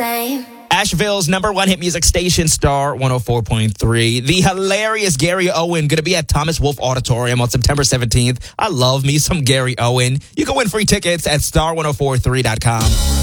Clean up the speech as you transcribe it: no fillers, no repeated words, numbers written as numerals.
Asheville's number one hit music station, Star 104.3. The hilarious Gary Owen going to be at Thomas Wolfe Auditorium on September 17th. I love me some Gary Owen. You can win free tickets at star1043.com.